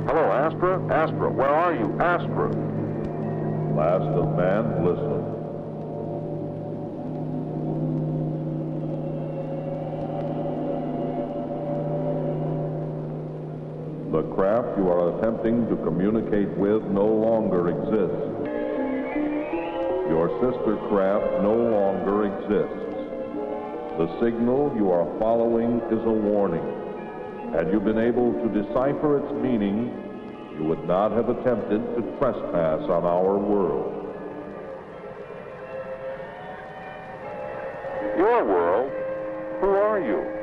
Hello, Astra? Astra, where are you? Astra. Last of man, listen. The craft you are attempting to communicate with no longer exists. Your sister craft no longer exists. The signal you are following is a warning. Had you been able to decipher its meaning, you would not have attempted to trespass on our world. Your world? Who are you?